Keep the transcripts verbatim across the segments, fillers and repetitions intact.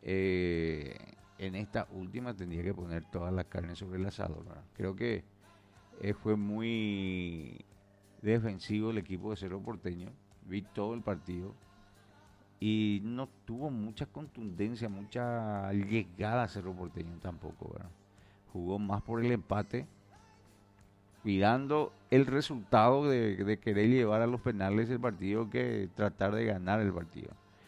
eh, en esta última tendría que poner toda la carne sobre el asador, ¿verdad? Creo que eh, fue muy defensivo el equipo de Cerro Porteño. Vi todo el partido y no tuvo mucha contundencia, mucha llegada a Cerro Porteño tampoco, ¿verdad? Jugó más por el empate, cuidando el resultado de, de querer llevar a los penales el partido que tratar de ganar el partido.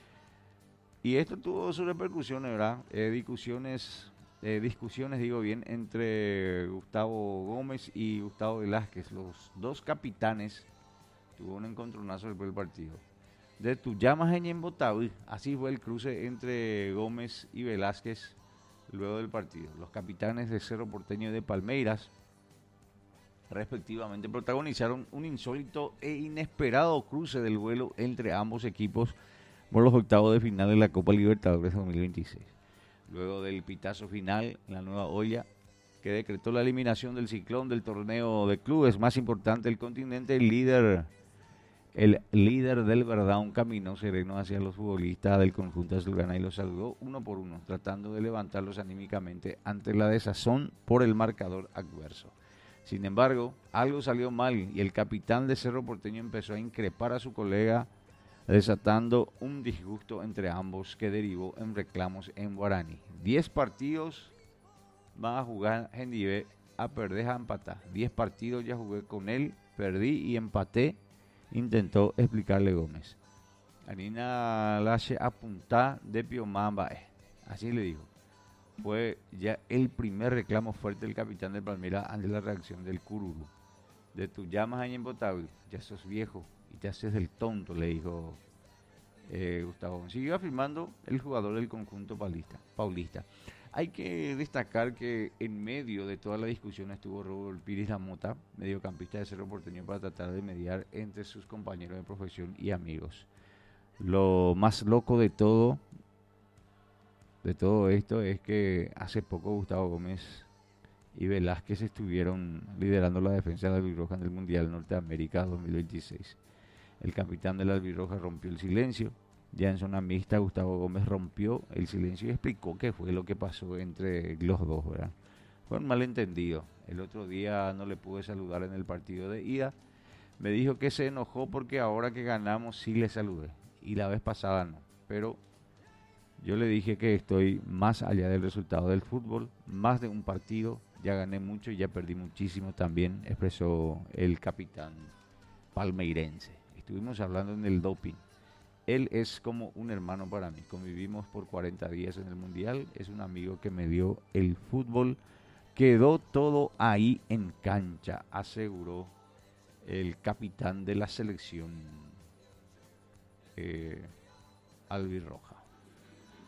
Y esto tuvo sus repercusiones, ¿verdad? Eh, discusiones, eh, discusiones, digo bien, entre Gustavo Gómez y Gustavo Velázquez, los dos capitanes. Tuvo un encontronazo después del partido. De Tuyamas en Embotaví, así fue el cruce entre Gómez y Velázquez luego del partido. Los capitanes de Cerro Porteño y de Palmeiras, respectivamente, protagonizaron un insólito e inesperado cruce del vuelo entre ambos equipos por los octavos de final de la Copa Libertadores dos mil veintiséis. Luego del pitazo final, la nueva olla que decretó la eliminación del Ciclón del torneo de clubes más importante del continente, el líder, el líder del Verdão caminó sereno hacia los futbolistas del conjunto azulgrana y los saludó uno por uno, tratando de levantarlos anímicamente ante la desazón por el marcador adverso. Sin embargo, algo salió mal y el capitán de Cerro Porteño empezó a increpar a su colega, desatando un disgusto entre ambos que derivó en reclamos en guaraní. Diez partidos van a jugar Gendive a perder, a empatar. Diez partidos ya jugué con él, perdí y empaté, intentó explicarle Gómez. Anina Lache apunta de Piomamba, así le dijo. Fue ya el primer reclamo fuerte del capitán del Palmeiras ante la reacción del Cururu. De tu llamas ahí en Botavi, ya sos viejo y te haces del tonto, le dijo eh, Gustavo. Siguió afirmando el jugador del conjunto paulista, paulista. Hay que destacar que en medio de toda la discusión estuvo Raúl Pires Lamota, mediocampista de Cerro Porteño, para tratar de mediar entre sus compañeros de profesión y amigos. Lo más loco de todo, de todo esto, es que hace poco Gustavo Gómez y Velázquez estuvieron liderando la defensa de la albirroja en el Mundial Norteamérica dos mil veintiséis. El capitán de la albirroja rompió el silencio. Ya en zona mixta, Gustavo Gómez rompió el silencio y explicó qué fue lo que pasó entre los dos, ¿verdad? Fue un malentendido. El otro día no le pude saludar en el partido de ida. Me dijo que se enojó porque ahora que ganamos sí le saludé. Y la vez pasada no. Pero yo le dije que estoy más allá del resultado del fútbol. Más de un partido. Ya gané mucho y ya perdí muchísimo también, expresó el capitán palmeirense. Estuvimos hablando en el doping. Él es como un hermano para mí. Convivimos por cuarenta días en el Mundial. Es un amigo que me dio el fútbol. Quedó todo ahí en cancha, aseguró el capitán de la selección eh, albirroja.